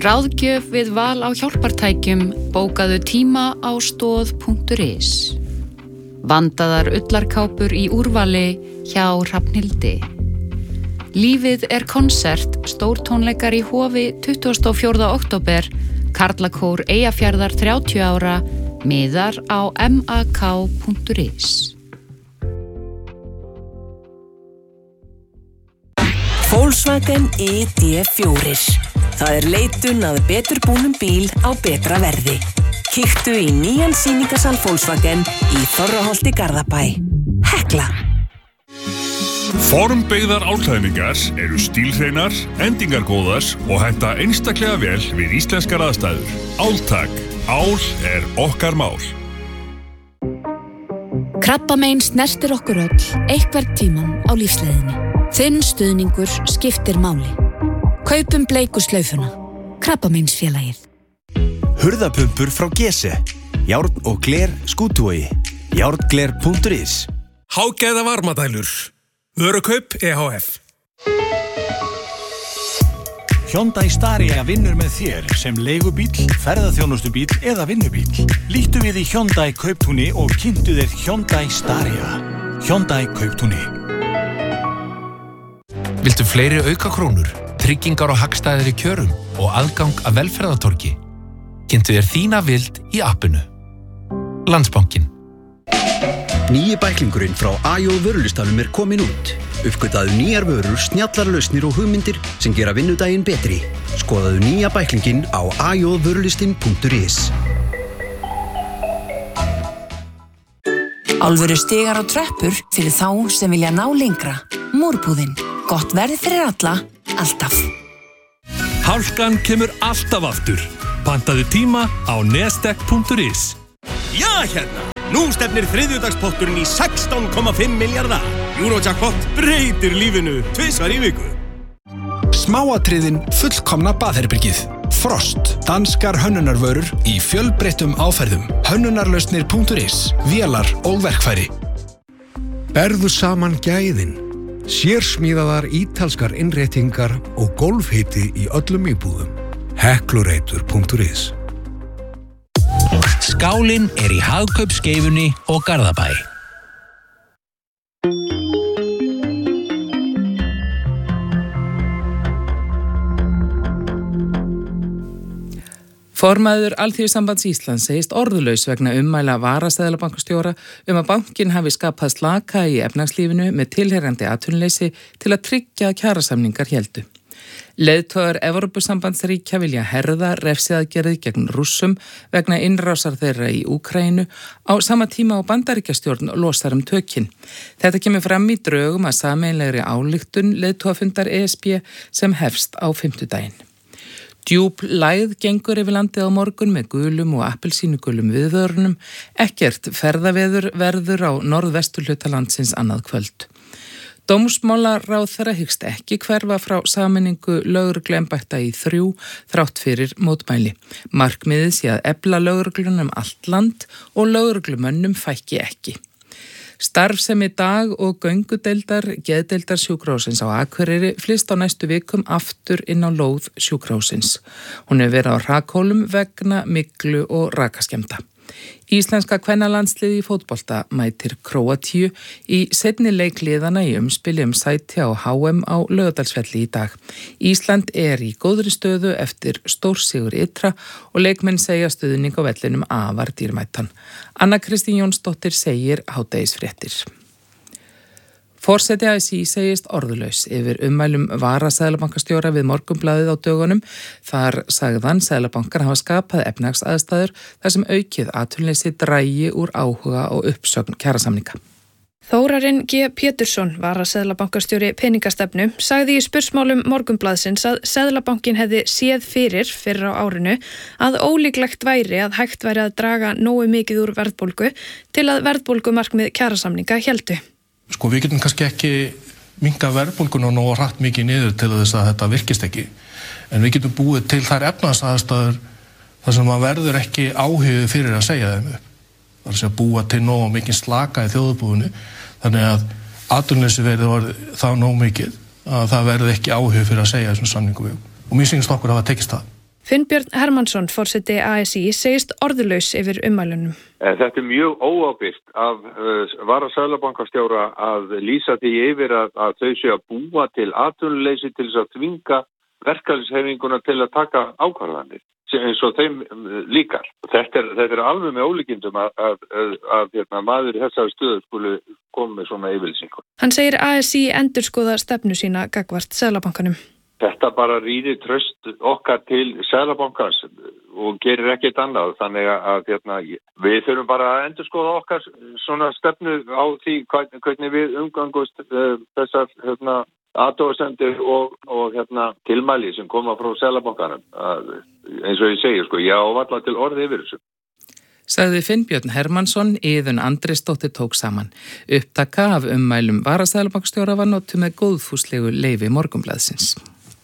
Ráðgjöf við val á hjálpartækjum, bókaðu tíma á stoð.is. Vandaðar ullarkápur í úrvali hjá Hrafnhildi. Lífið er konsert, stórtónleikar í Hofi 24. október, Karlakór Eyjafjarðar 30 ára, miðar á mak.is. Volkswagen ID4. Það er leitun að betur búnum bíl á betra verði. Kíktu í nýjan sýningasal Volkswagen í Þorraholti Garðabæ. Hekla. Formbyggðar álklæðningar eru stílhreinar, endingargóðar og henta einstaklega vel við íslenskar aðstæður. Áltak. Ál er okkar mál. Krabbamein snertir okkur öll, einhvern tímann á lífsleiðinni. Þinn stuðningur skiptir máli. Kaupum bleiku slaufuna. Krabbameinsfélagið. Hurðapumpur frá Gese. Járn og gler Skútuvogi. Járngler.is. Hágæða varmadælur. Vörukaup EHF. Hyundai Staria vinnur með þér sem leigubíll, ferðaþjónustubíll eða vinnubíll. Líttu við í Hyundai Kauptúni og kynntu þér Hyundai Staria. Hyundai Kauptúni. Viltu fleiri aukakrónur, tryggingar og hagstæðari kjörum og aðgang að velferðartorgi? Kynntu þér þína vild í appinu. Landsbankinn. Nýji bæklingurinn frá AJO vörulistanum er komin út. Uppgötaðu nýjar vörur, snjallar lausnir og hugmyndir sem gera vinnudaginn betri. Skoðaðu nýja bæklinginn á ajovörulistin.is. Alvöru stigar á tröppur fyrir þá sem vilja ná lengra. Múrbúðin. Gott verð fyrir alla, alltaf. Hálkan kemur alltaf aftur. Pantaðu tíma á nestek.is. Já, hérna! Nú stefnir þriðjudagspotturinn í 16,5 milljarða. Eurojackpot breytir lífinu 2 í viku. Smáatriðin fullkomna baðherbergið. Frost, danskar hönnunarvörur í fjölbreyttum áferðum. Hönnunarlausnir.is, vélar og verkfæri. Berðu saman gæðin, sérsmíðaðar ítalskar innréttingar og gólfhiti í öllum íbúðum. Heklureitur.is. Skálinn er í Hagkaupskeifunni og Garðabæ. Formaður Alþýðusambands Íslands segist orðulaus vegna ummæla varaseðlabankastjóra að bankinn hafi skapað slaka í efnahagslífinu með tilheyrandi atvinnuleysi til að tryggja að kjarasamningar héldu. Leiðtogar Evrópusambandsríkja vilja herða refsiaðgerðir gegn Rússum vegna innrásar þeirra í Úkraínu á sama tíma og Bandaríkjastjórn losar tökin. Þetta kemur fram í drögum að sameiginlegri ályktun leiðtogafundar ESB sem hefst á fimmtudaginn. Djúp lægð gengur yfir landið á morgun með gulum og appelsínugulum viðvörunum. Ekkert ferðaveður verður á norðvesturhluta landsins annað kvöld. Dómsmálaráðherra hyggst ekki hverfa frá sameiningu lögregluembætta í 3 þrátt fyrir mótmæli. Markmiðið sé að efla lögreglunum allt land og lögreglumönnum fækki ekki. Starfsemi dag- og göngudeildar geðdeildar sjúkrahússins á Akureyri flyst á næstu vikum aftur inn á lóð sjúkrahússins. Hún hefur verið á rakhólum vegna myglu og rakaskemmta. Íslenska kvennalandsliðið í fótbolta mætir Króatíu í seinni leikliðana í umspili sæti á HM á Laugardalsvelli í dag. Ísland er í góðri stöðu eftir stórsigur ytra og leikmenn segja stuðning á vellinum afar dýrmætan. Anna Kristín Jónsdóttir segir hádegisfréttir. Forseti ASÍ segist orðulaus yfir ummælum varaseðlabankastjóra við Morgunblaðið á dögunum. Þar sagðan seðlabankar hafa skapað efnahagsaðstæður þar sem aukið atvinnuleysi dragi úr áhuga og uppsögn kjarasamninga. Þórarinn G. Pétursson, varaseðlabankastjóri peningastefnu, sagði í spursmálum Morgunblaðsins að seðlabankin hefði séð fyrir á árinu að ólíklegt væri að hægt væri að draga nógu mikið úr verðbólgu til að verðbólgumarkmið kjarasamninga héldu. Við getum kannski ekki minnka verðbólguna nógu hratt mikið niður til þess að þetta virkist ekki. En við getum búið til þær efnahagsaðstæður þar sem maður verður ekki áhuga fyrir að segja þeim upp. Það er að búa til nógu mikið slaka í þjóðarbúinu, þannig að atvinnuleysi verður þá nógu mikið að það verður ekki áhuga fyrir að segja þessum samningum. Og mér sýnist okkur að það tekist það. Finnbjörn Hermannsson, forseti ASÍ, segist orðulaus yfir ummælunum. Þetta mjög óábyrgt af varaseðlabankastjóra að lýsa því yfir að þau séu að búa til atvinnuleysi til þess að þvinga verkalýðshreyfinguna til að taka ákvarðanir eins og þeim líkar. Þetta er alveg með ólíkindum að maður í þessari stöðu skuli koma með svona yfirlýsingu. Hann segir ASÍ endurskoða stefnu sína gagnvart Seðlabankanum. Þetta bara rýrir traust okkar til Seðlabankans og gerir ekkert annað. Þannig að við þurfum bara að endurskoða okkar svona stefnu á því hvernig við umgangust þessar athugasemdir og tilmæli sem koma frá Seðlabankanum. Eins og ég segi, já, varla til orði yfir þessu. Sagði Finnbjörn Hermannsson, Iðunn Andrésdóttir tók saman. Upptaka af ummælum varaseðlabankastjóra var notuð með góðfúslegu leyfi Morgunblaðsins.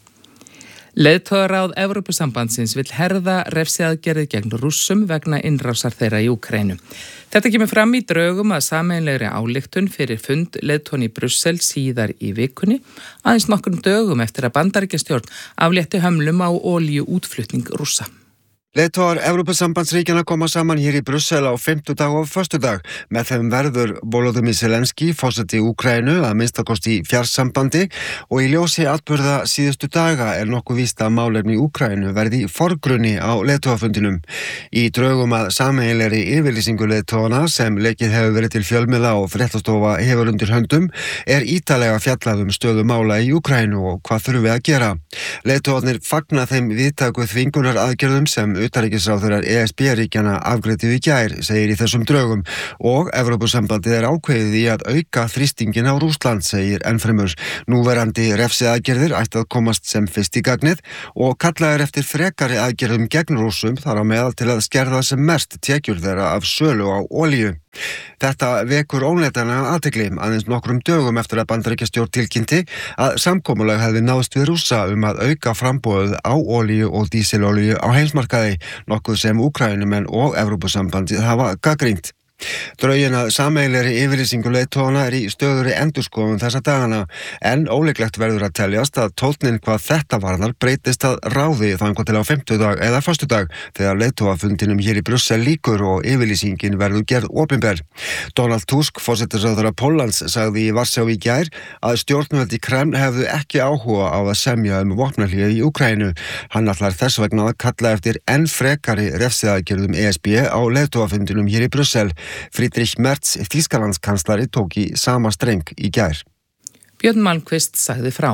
Leiðtogaráð Evrópusambandsins vill herða refsiaðgerðir gegn Rússum vegna innrásar þeirra í Úkraínu. Þetta kemur fram í drögum að sameiginlegri ályktun fyrir fund leiðtogann í Brussel síðar í vikunni, aðeins nokkrum dögum eftir að Bandaríkjastjórn aflétti hömlum á olíuútflutning Rússa. Leiðtogar Evrópusambandsríkjanna koma saman hér í Brussel á 50 og föstudag. Með þeim verður Volodymyr Zelenský, forseti Úkraínu, að minnstakosti í fjarsambandi og í ljósi atburða síðustu daga er nokkuð víst að málefni Úkraínu verði í forgrunni á leiðtogafundinum. Í drögum að sameiginlegri yfirlýsingu leiðtogana sem lekið hefur verið til fjölmiðla og fréttastofa hefur undir höndum er ítarlega fjallað stöðu mála í Úkraínu og hvað þurfum við að gera. Leiðtogarnir fagna þeim víðtæku þvingunaraðgerðum sem utanríkisráðherrar ESB-ríkjanna afgreiddu í gær, segir í þessum drögum, og Evrópusambandið er ákveðið í að auka þrýstingin á Rússland, segir ennfremur. Núverandi refsiaðgerðir ætti að komast sem fyrst í gagnið og kallaðir eftir frekari aðgerðum gegn Rússum þar á meðal til að skerða sem mest tekjur þeirra af sölu á olíu. Þetta vekur óneitanlega athygli aðeins nokkrum dögum eftir að Bandaríkjastjórn tilkynnti að samkomulag hefði náðst við Rússa að auka framboðið á olíu og dísilolíu á heimsmarkaði, nokkuð sem Úkraínumenn og Evrópusambandið hafa gagnrýnt. Drögin að sameiginlegri yfirlýsingu leiðtogana er í stöðugri endurskoðun þessa dagana, en ólíklegt verður að teljast að tónninn hvað þetta varðar breytist að ráði þangað til á 50 eða föstudag þegar leiðtogafundinum hér í Brussel lýkur og yfirlýsingin verður gerð opinber. Donald Tusk, forsætisráðherra Póllands, sagði í Varsjá í gær að stjórnvöld í Kreml hefðu ekki áhuga á að semja vopnahlé í Úkraínu. Hann ætlar þess vegna að kalla eftir enn frekari refsiaðgerðum ESB á leiðtogafundinum hér í Brussel. Friedrich Merz, Þýskalandskanslari, tók í sama streng í gær. Björn Malmquist sagði frá.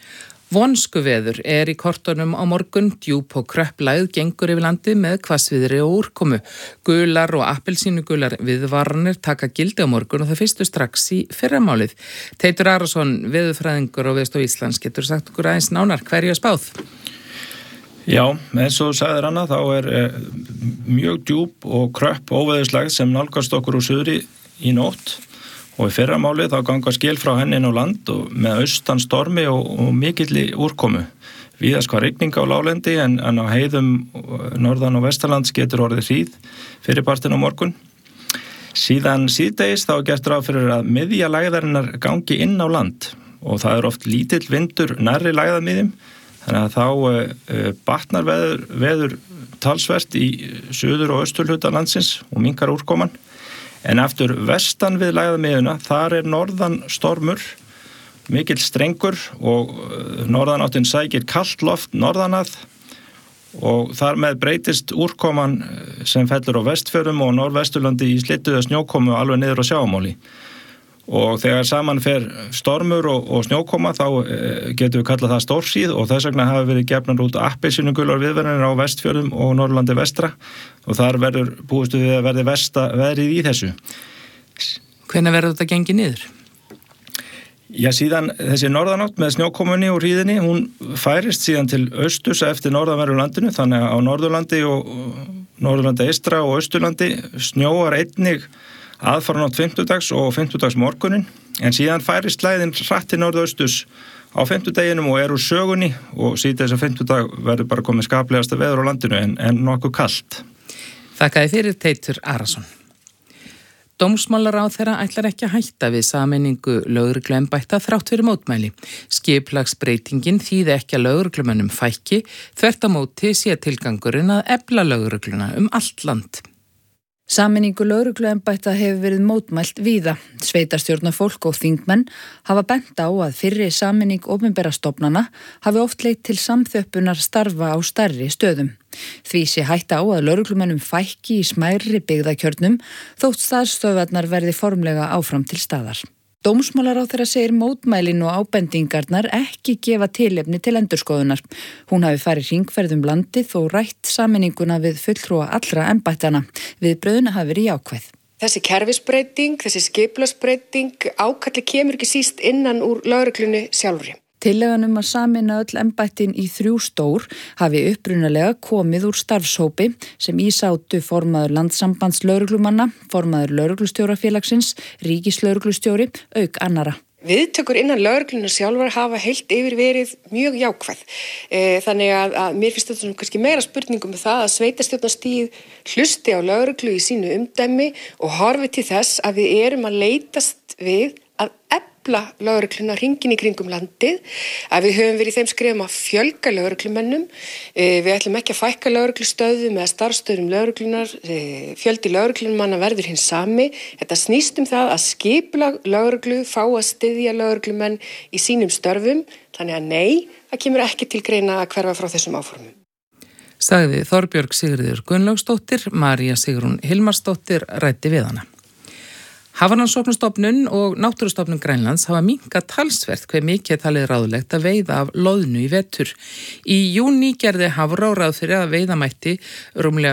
Vonskuveður er í kortunum á morgun, djúp og kröpplægð gengur yfir landi með hvassviðri og úrkomu. Gular og appelsínugular viðvaranir taka gildi á morgun og það fyrstu strax í fyrramálið. Teitur Arason, veðurfræðingur á Veðurstofu Íslands, getur sagt okkur aðeins nánar hverju er spáð? Já, eins og sagðir Anna, þá er mjög djúp og kröpp óveðurslag sem nálgast okkur úr suðri í nótt og í fyrramálið þá ganga skil frá henni inn á land og með austan stormi og mikilli úrkomu. Víðast hvað rigning á láglendi en á heiðum norðan og vestanlands getur orðið hríð fyrirpartin á morgun. Síðan síðdegis þá er gert ráð fyrir að miðja lægðarinnar gangi inn á land og það er oft lítill vindur nærri lægðarmiðjum. Þannig að þá batnar veður talsvert í suður og austurhluta landsins og minnkar úrkoman. En aftur vestan við lægðarmiðjuna, þar er norðan stormur, mikill strengur og norðanáttin sækir kalt loft norðanað og þar með breytist úrkoman sem fellur á Vestfjörðum og Norðvesturlandi í slittuða snjókomu alveg niður á sjávarmáli. Og þegar saman fer stormur og snjókoma þá getum við kallað það stórsíð og þess vegna hafa verið gefnar út appelsínugular viðvaranir á Vestfjörðum og Norðurlandi vestra og þar verður búist við að verði versta veðrið í þessu. Hvenær verður þetta gengið niður? Já, síðan þessi norðanátt með snjókomunni og hríðinni, hún færist síðan til austurs eftir norðanverðu landinu, þannig að á Norðurlandi og Norðurlandi eystra og Austurlandi snjóar einnig aðfaranótt 50 og 50 morgunin, en síðan færist læðin hratt til norðausturs á 50 deginum og er úr sögunni og síðan þess að 50 verður bara komið skaplegasta veður á landinu en nokkuð kalt. Þakkaði fyrir Teitur Arason. Dómsmálaráðherra ætlar ekki að hætta við sameiningu lögregluembætta þrátt fyrir mótmæli. Skipulagsbreytingin þýði ekki að lögreglumönnum fækki, þvert á móti sé tilgangurinn að efla lögregluna allt land. Sameiningu lögregluembætta hefur verið mótmælt víða. Sveitarstjórnarfólk og þingmenn hafa bent á að fyrri sameining opinberra stofnana hafi oft leitt til samþjöppunar starfa á stærri stöðum. Því sé hætta á að lögreglumönnum fækki í smærri byggðakjörnum þótt starfsstöðvarnar verði formlega áfram til staðar. Dómsmálaráðherra segir mótmælin og ábendingarnar ekki gefa tilefni til endurskoðunar. Hún hafi farið hringferð landið og rætt sameininguna við fulltrúa allra embættana. Viðbrögðin hafi verið jákvæð. Þessi kerfisbreyting, þessi skipulagsbreyting, ákalli kemur ekki síst innan úr lögreglunni sjálfri. Tillagan að sameina öll embættin í 3 stór hafi upprunalega komið úr starfshópi sem í sátu formaður Landssambands lögreglumanna, formaður lögreglustjórafélagsins, ríkislögreglustjóri, auk annara. Viðtökur innan lögreglunnar sjálfar hafa heilt yfir verið mjög jákvæð. Þannig að mér finnst þetta kannski meira spurningum með það að sveitarstjórnarstigið hlusti á lögreglu í sínu umdæmi og horfi til þess að við erum að leitast við að efla lögregluna hringinn í kringum landið, að við höfum verið í þeim skrefum að fjölga lögreglumennum, við ætlum ekki að fækka lögreglustöðum eða starfsstöðum lögreglunar, fjöldi lögreglumanna verður hins sami. Þetta snýst það að skipulag lögreglu fá að styðja lögreglumenn í sínum störfum, þannig að nei, það kemur ekki til greina að hverfa frá þessum áformum. Sagði Þorbjörg Sigríður Gunnlaugsdóttir, María Sigrún Hilmarsdóttir ræddi við hana. Hafrannsóknastofnun og Náttúrustofnun Grænlands hafa minnkað talsvert hve mikið talið ráðlegt að veiða af loðnu í vetur. Í júní gerði Hafró ráð fyrir að veiða mætti rúmlega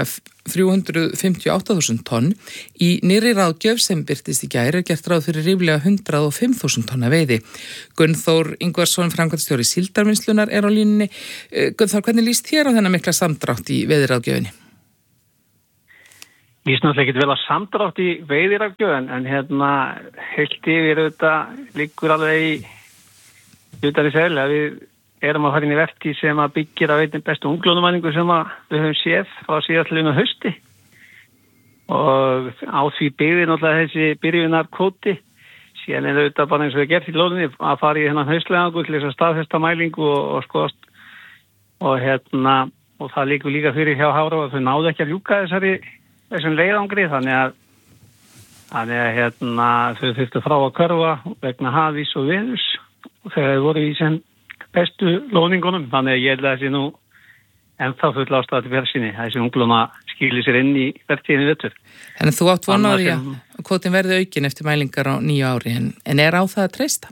358.000 tonn. Í nýrri ráðgjöf sem birtist í gær gert ráð fyrir ríflega 105.000 tonna veiði. Gunnþór Ingvarsson, framkvæmdastjóri Síldarvinnslunar, á línunni. Gunnþór, hvernig líst þér á þennan mikla samdrátt í veiðiráðgjöfinni? Ég er náttúrulega ekki vel að samdrátt í veiðiráðgjöf en heilt yfir auðvitað liggur alveg í utan í segli að við erum að fara inn í vertíð sem að byggir að veitin bestu unglónumælingu sem við höfum séð frá síðastliðnu hausti og á því byggði náttúrulega þessi byrjunarkvóti síðan er auðvitað bara eins og við gert í lóðinni að fara í þennan haustlegangur til þess að staðfesta mælingu og skoðast og það liggur líka fyrir hjá Hafró að þau náðu ekki að ljúka þessum leiðangri þannig að þau þurftu frá að hverfa vegna hafís og veðurs og þegar þau voru í sem bestu lóningunum þannig að ég held að þessi nú ennþá full ástæða til verðsynni þessi ungluna skýli sér inn í vertíðinni vetur. En þú átt von á því að kvótin verði aukin eftir mælingar á 9 ári en er á það að treysta?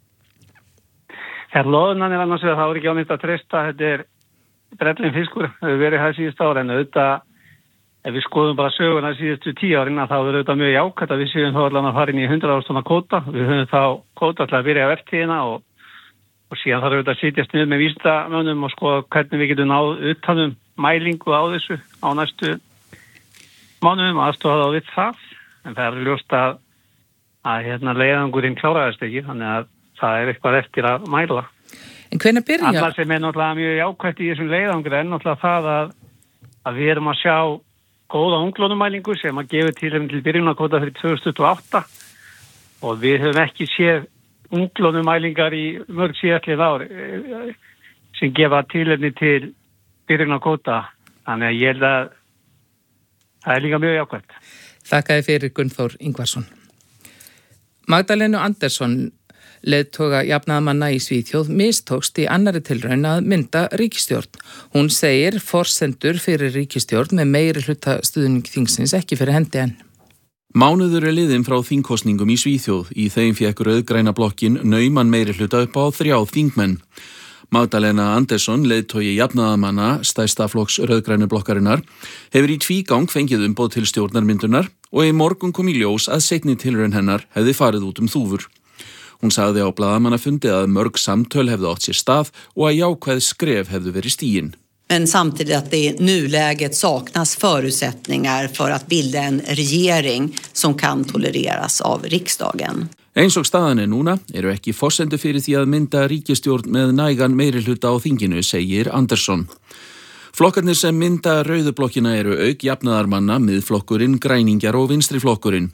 Loðunan er annars vegar það er ekki ánýtt að treysta þetta er brellin fiskur hefur verið það síðust ára en auðvitað ef við skoðum bara söguna síðustu 10 árin þá er þetta mjög jákvætt að við séum þá allan að fara inn í 100.000 tonna kvóta. Við höfum þá kvóta til að byrja vertíðina og síðan þarf auðvitað að sitjast niður með vísindamönnum og skoða hvernig við getum náð utanum mælingu á þessu á næstu mánuðum og aðstoða þá við það. En það er ljóst að leiðangurinn kláraðist ekki þannig að það er eitthvað eftir að mæla. En hvenær byrja? Annars sem er náttúrulega mjög jákvætt í þessum leiðangri er náttúrulega það að við erum að sjá góða unglónumælingu sem að gefa til byrjunarkvóta fyrir 2028 og við höfum ekki séð unglónumælingar í mörg síðastlið ár sem gefa tilefni til byrjunarkvóta þannig að ég held að það er líka mjög jákvætt. Þakkaði fyrir Gunnþór Ingvarsson. Magdalenu Andersson leiðtoga jafnaðarmanna í Svíþjóð mistókst í annarri tilraun að mynda ríkisstjórn. Hún segir forsendur fyrir ríkisstjórn með meiri hluta stuðning þingsins ekki fyrir hendi enn. Mánuður er liðinn frá þingkosningum í Svíþjóð. Í þeim fékk rauðgræna blokkin nauman meiri hluta upp á 3 þingmenn. Magdalena Andersson, leiðtogi jafnaðarmanna stærsta flokks rauðgrænu blokkarinnar, hefur í tvígang fengið umboð til stjórnarmyndunar og í morgun kom í ljós að seinni tilraun hennar hefði farið út þúfur. Hún sagði á blaðamannafundi að mörg samtöl hefðu átt sér stað og að jákvæð skref hefðu verið stigin. Men samtidigt att det i nuläget saknas förutsättningar för att bilda en regering som kan tolereras av riksdagen. Eins og staðan núna eru ekki forsendur fyrir því að mynda ríkisstjórn með nægan meirihluta á þinginu, segir Andersson. Flokkarnir sem mynda rauðublokkina eru auk jafnaðarmanna, miðflokkurinn, græningjar og vinstriflokkurinn.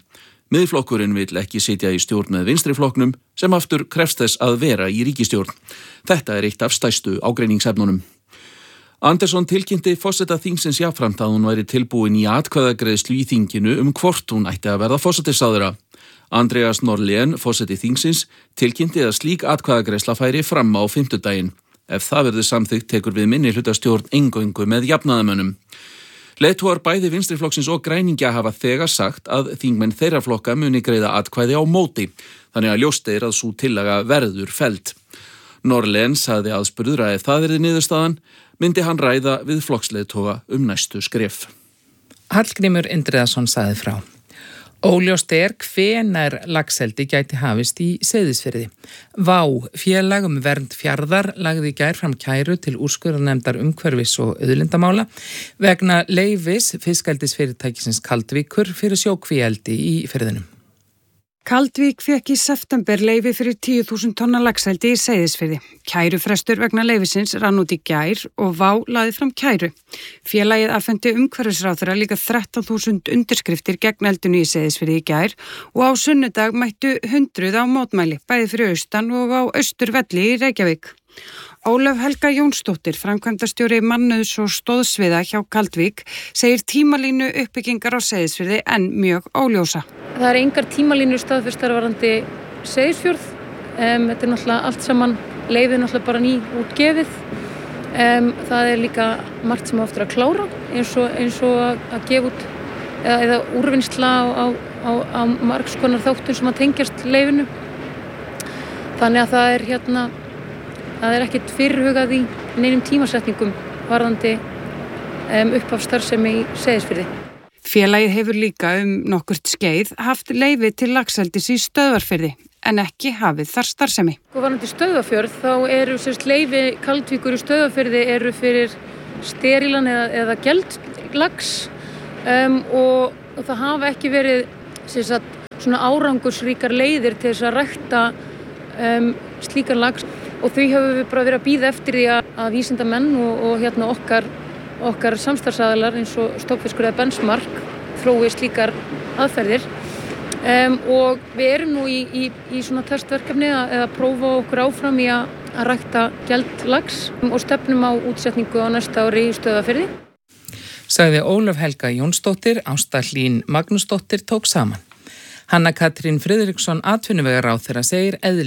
Miðflokkurinn vill ekki sitja í stjórn með vinstriflokknum sem aftur krefst þess að vera í ríkisstjórn. Þetta eitt af stærstu ágreiningsefnunum. Andersson tilkynnti forseta þingsins jafnframt að hún væri tilbúin í atkvæðagreiðslu í þinginu hvort hún ætti að verða forsætisráðherra. Andreas Norlén, forseti þingsins, tilkynnti að slík atkvæðagreiðsla færi fram á fimmtudaginn. Ef það verður samþykkt tekur við minnihlutastjórn eingöngu með jafnaðarmönnum. Leiðtogar bæði vinstriflokksins og græningja hafa þegar sagt að þingmenn þeirra flokka muni greiða atkvæði á móti, þannig að ljóst að sú tillaga verður felld. Norlén sagði aðspurður að ef það yrði niðurstaðan, myndi hann ræða við flokksleiðtoga næstu skref. Hallgrímur Indriðason sagði frá. Óljóst hvenær laxeldi gæti hafist í Seyðisfirði. Vá, félag vernd fjarðar lagði í gær fram kæru til úrskurðarnefndar umhverfis og auðlindamála vegna leyfis fiskeldisfyrirtækisins Kaldvíkur fyrir sjókvíeldi í firðinum. Kaldvík fékk í september leyfi fyrir 10.000 tonna laxeldi í Seyðisfirði. Kærufrestur vegna leyfisins rann út í gær og Vá lagði fram kæru. Félagið afhenti umhverfisráðherra líka 13.000 undirskriftir gegn eldinu í Seyðisfirði í gær og á sunnudag mættu 100 á mótmæli, bæði fyrir austan og á austurvelli í Reykjavík. Ólöf Helga Jónsdóttir, framkvæmdastjóri mannauðs og stóðsviða hjá Kaldvík, segir tímalínu uppbyggingar á Seyðisfirði en mjög óljósa. Það engar tímalínur staðfestar varðandi Seyðisfjörð. Þetta náttúrulega allt saman leyfið náttúrulega bara ný útgefið. Það líka margt sem aftur að klára eins og að gefa út eða úrvinnsla á margs konar þáttum sem að tengjast leyfinu. Þannig að það ekkert fyrirhugað í neinum tímasetningum varðandi upphaf starfsemi í Seyðisfirði. Félagið hefur líka nokkurt skeið haft leyfi til laxeldis í Stöðvarfirði en ekki hafið þar starfsemi. Varðandi Stöðvarfjörð þá eru leyfi Kaldvíkur í Stöðvarfirði eru fyrir sterilan eða geldlax og það hafa ekki verið svona árangursríkar leiðir til þess að rækta slíkan lax. Og þau höfum við bara verið að bíða eftir því að vísindamenn og okkar samstarfsaðilar eins og Stofnfiskur eða Bensmark þrói slíkar aðferðir. Og við erum nú í svona testverkefni að prófa okkur áfram í að rækta geldlax og stefnum á útsetningu á næsta ári í Stöðvarfirði. Sagði Ólöf Helga Jónsdóttir, Ásta Hlín Magnúsdóttir tók saman. Hanna Katrín Friðriksson atvinnuvegaráðherra segir eðlilegt